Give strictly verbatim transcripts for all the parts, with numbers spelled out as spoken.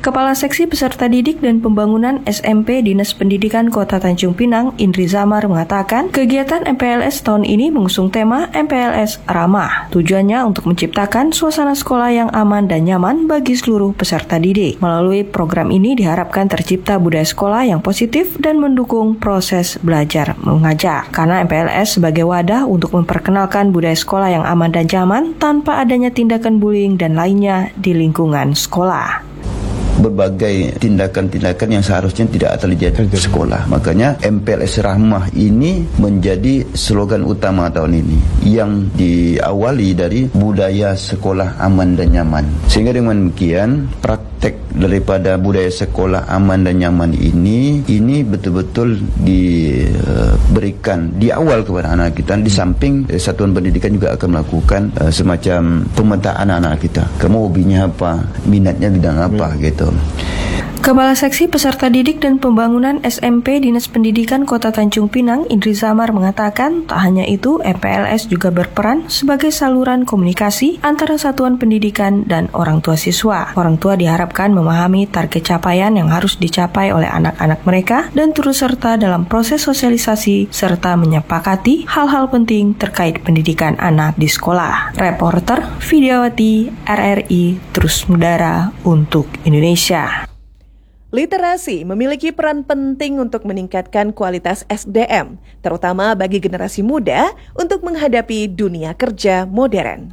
Kepala Seksi Peserta Didik dan Pembangunan S M P Dinas Pendidikan Kota Tanjung Pinang, Indri Zamar, mengatakan kegiatan M P L S tahun ini mengusung tema M P L S Ramah. Tujuannya untuk menciptakan suasana sekolah yang aman dan nyaman bagi seluruh peserta didik. Melalui program ini diharapkan tercipta budaya sekolah yang positif dan mendukung proses belajar mengajar. Karena M P L S sebagai wadah untuk memperkenalkan budaya sekolah yang aman dan nyaman tanpa adanya tindakan bullying dan lainnya di lingkungan sekolah. Berbagai tindakan-tindakan yang seharusnya tidak terjadi di sekolah. Makanya M P L S Rahmah ini menjadi slogan utama tahun ini yang diawali dari budaya sekolah aman dan nyaman. Sehingga dengan demikian praktek daripada budaya sekolah aman dan nyaman ini ini betul-betul diberikan di awal kepada anak kita. Di samping eh, satuan pendidikan juga akan melakukan eh, semacam pemetaan anak kita. Kamu hobinya apa? Minatnya bidang apa? Gitu. Kepala Seksi Peserta Didik dan Pembangunan S M P Dinas Pendidikan Kota Tanjung Pinang, Indri Zamar, mengatakan tak hanya itu, M P L S juga berperan sebagai saluran komunikasi antara satuan pendidikan dan orang tua siswa. Orang tua diharapkan memahami target capaian yang harus dicapai oleh anak-anak mereka dan turut serta dalam proses sosialisasi serta menyepakati hal-hal penting terkait pendidikan anak di sekolah. Reporter Vidyawati, R R I, Terus Mudara untuk Indonesia. Literasi memiliki peran penting untuk meningkatkan kualitas S D M, terutama bagi generasi muda untuk menghadapi dunia kerja modern.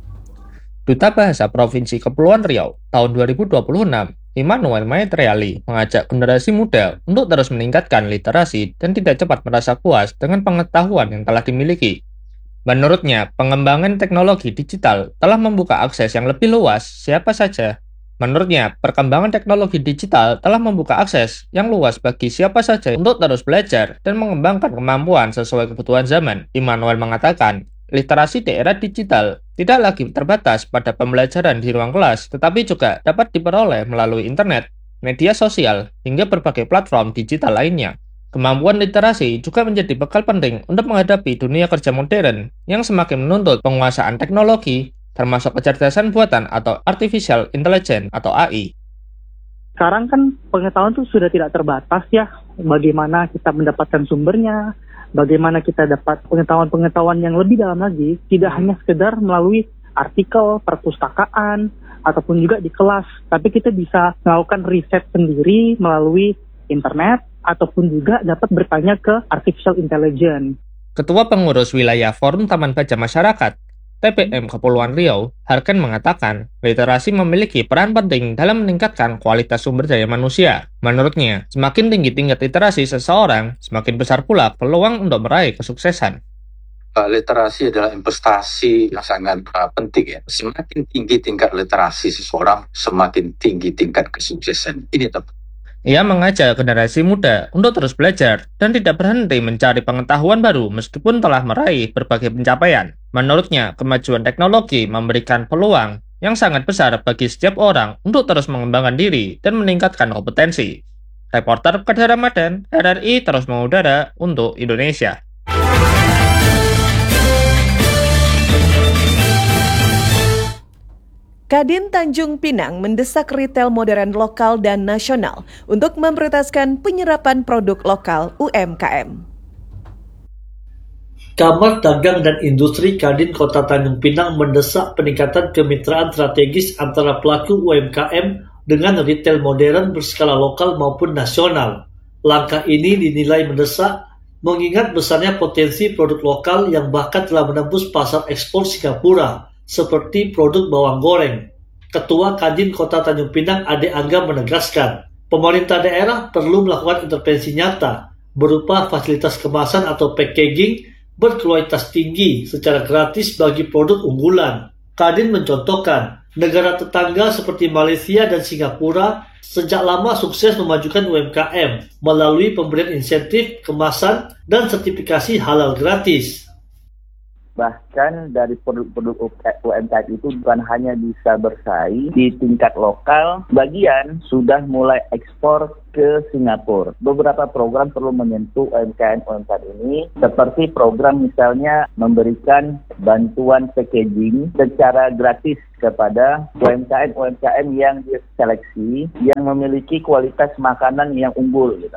Duta Bahasa Provinsi Kepulauan Riau tahun dua ribu dua puluh enam, Immanuel Maetriali, mengajak generasi muda untuk terus meningkatkan literasi dan tidak cepat merasa puas dengan pengetahuan yang telah dimiliki. Menurutnya, pengembangan teknologi digital telah membuka akses yang lebih luas siapa saja. Menurutnya, perkembangan teknologi digital telah membuka akses yang luas bagi siapa saja untuk terus belajar dan mengembangkan kemampuan sesuai kebutuhan zaman. Immanuel mengatakan, literasi di era digital tidak lagi terbatas pada pembelajaran di ruang kelas, tetapi juga dapat diperoleh melalui internet, media sosial, hingga berbagai platform digital lainnya. Kemampuan literasi juga menjadi bekal penting untuk menghadapi dunia kerja modern yang semakin menuntut penguasaan teknologi, termasuk kecerdasan buatan atau artificial intelligence atau A I. Sekarang kan pengetahuan itu sudah tidak terbatas ya, bagaimana kita mendapatkan sumbernya, bagaimana kita dapat pengetahuan-pengetahuan yang lebih dalam lagi, tidak hanya sekedar melalui artikel, perpustakaan, ataupun juga di kelas, tapi kita bisa melakukan riset sendiri melalui internet, ataupun juga dapat bertanya ke artificial intelligence. Ketua Pengurus Wilayah Forum Taman Baca Masyarakat T P M Kepulauan Riau, Harken, mengatakan literasi memiliki peran penting dalam meningkatkan kualitas sumber daya manusia. Menurutnya, semakin tinggi tingkat literasi seseorang, semakin besar pula peluang untuk meraih kesuksesan. Literasi adalah investasi yang sangat uh, penting ya. Semakin tinggi tingkat literasi seseorang, semakin tinggi tingkat kesuksesan. Ini tepat. Ia mengajak generasi muda untuk terus belajar dan tidak berhenti mencari pengetahuan baru meskipun telah meraih berbagai pencapaian. Menurutnya, kemajuan teknologi memberikan peluang yang sangat besar bagi setiap orang untuk terus mengembangkan diri dan meningkatkan kompetensi. Reporter Kedar Ramadan, R R I Terus Mengudara untuk Indonesia. Kadin Tanjung Pinang mendesak retail modern lokal dan nasional untuk memprioritaskan penyerapan produk lokal U M K M. Kamar Dagang dan Industri Kadin Kota Tanjung Pinang mendesak peningkatan kemitraan strategis antara pelaku U M K M dengan retail modern berskala lokal maupun nasional. Langkah ini dinilai mendesak mengingat besarnya potensi produk lokal yang bahkan telah menembus pasar ekspor Singapura, seperti produk bawang goreng. Ketua Kadin Kota Tanjung Pinang Ade Angga menegaskan, pemerintah daerah perlu melakukan intervensi nyata berupa fasilitas kemasan atau packaging berkualitas tinggi secara gratis bagi produk unggulan. Kadin mencontohkan, negara tetangga seperti Malaysia dan Singapura sejak lama sukses memajukan U M K M melalui pemberian insentif, kemasan, dan sertifikasi halal gratis. Bahkan dari produk-produk U M K M itu bukan hanya bisa bersaing di tingkat lokal, bagian sudah mulai ekspor ke Singapura. Beberapa program perlu menyentuh U M K M-U M K M ini, seperti program misalnya memberikan bantuan packaging secara gratis kepada U M K M-U M K M yang diseleksi, yang memiliki kualitas makanan yang unggul gitu.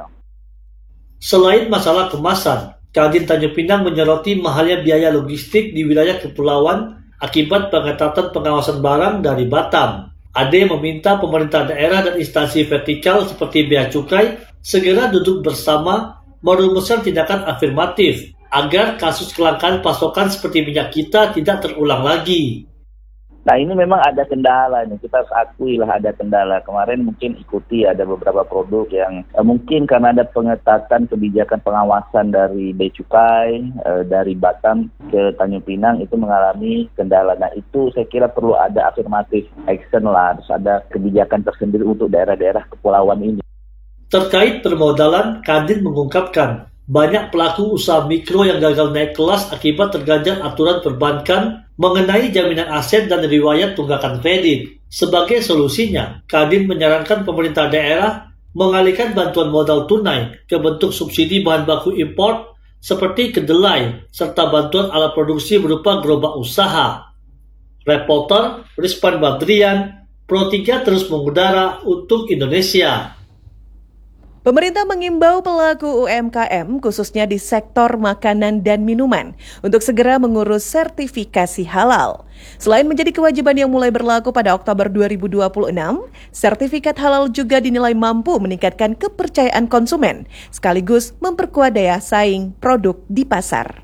Selain masalah kemasan, Kadin Tanjung Pinang menyoroti mahalnya biaya logistik di wilayah kepulauan akibat pengetatan pengawasan barang dari Batam. Ade meminta pemerintah daerah dan instansi vertikal seperti Bea Cukai segera duduk bersama merumuskan tindakan afirmatif agar kasus kelangkaan pasokan seperti minyak kita tidak terulang lagi. Nah ini memang ada kendala nih, kita harus akui lah ada kendala. Kemarin mungkin ikuti ada beberapa produk yang eh, mungkin karena ada pengetatan kebijakan pengawasan dari Bea Cukai, eh, dari Batam ke Tanjung Pinang itu mengalami kendala. Nah itu saya kira perlu ada afirmatif action lah, harus ada kebijakan tersendiri untuk daerah-daerah kepulauan ini. Terkait permodalan, Kadin mengungkapkan banyak pelaku usaha mikro yang gagal naik kelas akibat terganjal aturan perbankan mengenai jaminan aset dan riwayat tunggakan kredit. Sebagai solusinya, Kadin menyarankan pemerintah daerah mengalihkan bantuan modal tunai ke bentuk subsidi bahan baku impor seperti kedelai, serta bantuan alat produksi berupa gerobak usaha. Reporter Rizpan Badrian, Pro tiga terus mengudara untuk Indonesia. Pemerintah mengimbau pelaku U M K M khususnya di sektor makanan dan minuman untuk segera mengurus sertifikasi halal. Selain menjadi kewajiban yang mulai berlaku pada Oktober dua ribu dua puluh enam, sertifikat halal juga dinilai mampu meningkatkan kepercayaan konsumen sekaligus memperkuat daya saing produk di pasar.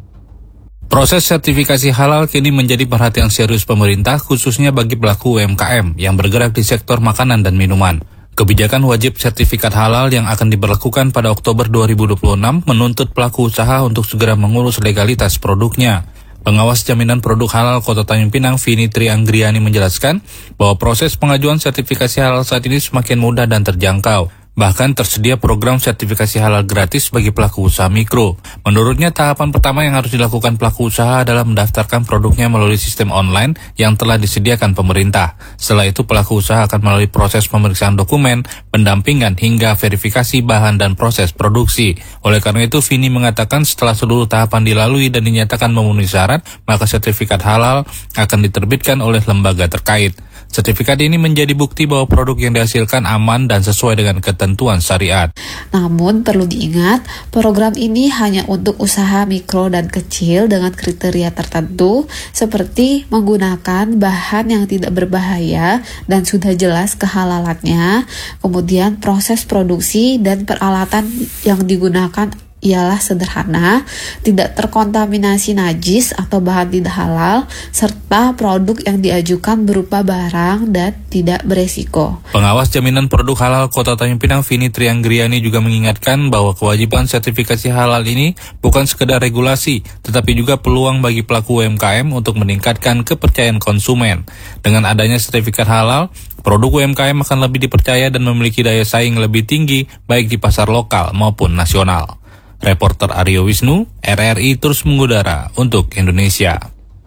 Proses sertifikasi halal kini menjadi perhatian serius pemerintah khususnya bagi pelaku U M K M yang bergerak di sektor makanan dan minuman. Kebijakan wajib sertifikat halal yang akan diberlakukan pada Oktober dua ribu dua puluh enam menuntut pelaku usaha untuk segera mengurus legalitas produknya. Pengawas Jaminan Produk Halal Kota Tanjung Pinang, Vini Trianggriani menjelaskan bahwa proses pengajuan sertifikasi halal saat ini semakin mudah dan terjangkau. Bahkan tersedia program sertifikasi halal gratis bagi pelaku usaha mikro. Menurutnya tahapan pertama yang harus dilakukan pelaku usaha adalah mendaftarkan produknya melalui sistem online yang telah disediakan pemerintah. Setelah itu pelaku usaha akan melalui proses pemeriksaan dokumen, pendampingan hingga verifikasi bahan dan proses produksi. Oleh karena itu Vini mengatakan setelah seluruh tahapan dilalui dan dinyatakan memenuhi syarat, maka sertifikat halal akan diterbitkan oleh lembaga terkait. Sertifikat ini menjadi bukti bahwa produk yang dihasilkan aman dan sesuai dengan ketentuan syariat. Namun perlu diingat, program ini hanya untuk usaha mikro dan kecil dengan kriteria tertentu seperti menggunakan bahan yang tidak berbahaya dan sudah jelas kehalalannya, kemudian proses produksi dan peralatan yang digunakan ialah sederhana, tidak terkontaminasi najis atau bahan tidak halal, serta produk yang diajukan berupa barang dan tidak beresiko. Pengawas Jaminan Produk Halal Kota Tanjung Pinang, Vini Trianggriani juga mengingatkan bahwa kewajiban sertifikasi halal ini bukan sekedar regulasi, tetapi juga peluang bagi pelaku U M K M untuk meningkatkan kepercayaan konsumen. Dengan adanya sertifikat halal, produk U M K M akan lebih dipercaya dan memiliki daya saing lebih tinggi baik di pasar lokal maupun nasional. Reporter Aryo Wisnu, R R I terus mengudara untuk Indonesia.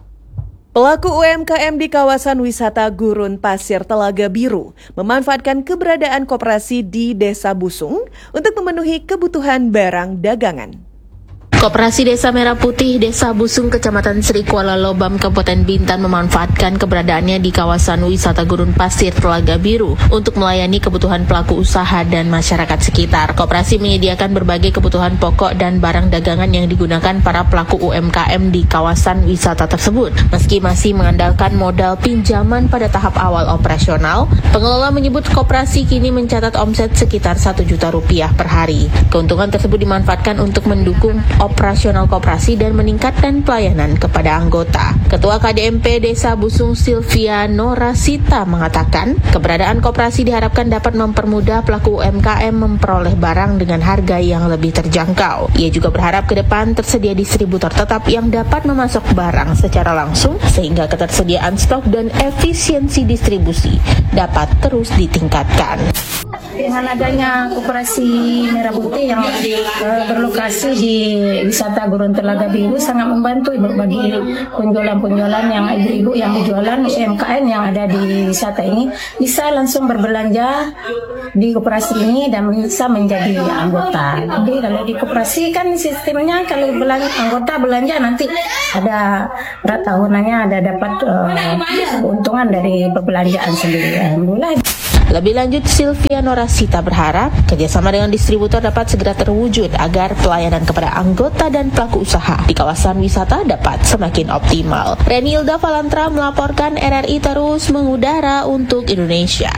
Pelaku U M K M di kawasan wisata Gurun Pasir Telaga Biru memanfaatkan keberadaan koperasi di Desa Busung untuk memenuhi kebutuhan barang dagangan. Koperasi Desa Merah Putih, Desa Busung, Kecamatan Sri Kuala Lobam, Kabupaten Bintan memanfaatkan keberadaannya di kawasan wisata Gurun Pasir Telaga Biru untuk melayani kebutuhan pelaku usaha dan masyarakat sekitar. Koperasi menyediakan berbagai kebutuhan pokok dan barang dagangan yang digunakan para pelaku U M K M di kawasan wisata tersebut. Meski masih mengandalkan modal pinjaman pada tahap awal operasional, pengelola menyebut koperasi kini mencatat omset sekitar satu juta rupiah per hari. Keuntungan tersebut dimanfaatkan untuk mendukung operasional koperasi dan meningkatkan pelayanan kepada anggota. Ketua K D M P Desa Busung Sylvia Norasita mengatakan, keberadaan koperasi diharapkan dapat mempermudah pelaku U M K M memperoleh barang dengan harga yang lebih terjangkau. Ia juga berharap ke depan tersedia distributor tetap yang dapat memasok barang secara langsung sehingga ketersediaan stok dan efisiensi distribusi dapat terus ditingkatkan. Dengan adanya koperasi Merah Putih yang uh, berlokasi di wisata Gurun Telaga Biru sangat membantu Ibu bagi penjualan-penjualan yang ibu-ibu yang berjualan U M K M yang ada di wisata ini bisa langsung berbelanja di koperasi ini dan bisa menjadi anggota. Jadi kalau di koperasi kan sistemnya kalau belanja, anggota belanja nanti ada per tahunannya ada dapat uh, keuntungan dari perbelanjaan sendiri. Alhamdulillah. Lebih lanjut, Sylvia Norasita berharap kerjasama dengan distributor dapat segera terwujud agar pelayanan kepada anggota dan pelaku usaha di kawasan wisata dapat semakin optimal. Renilda Valantra melaporkan, R R I terus mengudara untuk Indonesia.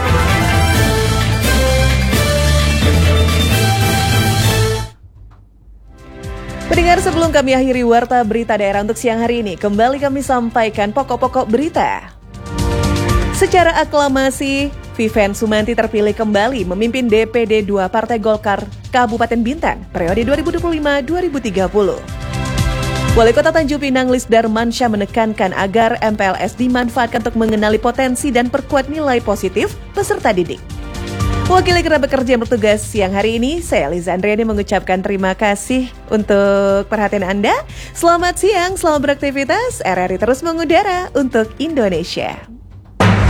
Pendengar, sebelum kami akhiri Warta Berita Daerah untuk siang hari ini, kembali kami sampaikan pokok-pokok berita. Secara aklamasi, Vivian Sumanti terpilih kembali memimpin D P D dua Partai Golkar Kabupaten Bintan periode dua ribu dua puluh lima sampai dua ribu tiga puluh. Wali Kota Tanjung Pinang Lis Darmansyah menekankan agar M P L S dimanfaatkan untuk mengenali potensi dan perkuat nilai positif peserta didik. Wakili kerabat kerja yang bertugas siang hari ini, saya Liza Andriani mengucapkan terima kasih untuk perhatian Anda. Selamat siang, selamat beraktivitas, R R I terus mengudara untuk Indonesia.